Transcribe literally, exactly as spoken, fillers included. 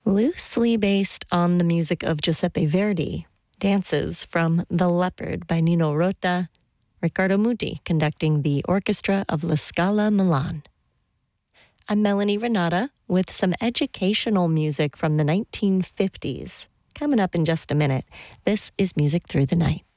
Loosely based on the music of Giuseppe Verdi, Dances from The Leopard by Nino Rota, Riccardo Muti conducting the orchestra of La Scala Milan. I'm Melanie Renata with some educational music from the nineteen fifties. Coming up in just a minute, this is Music Through the Night.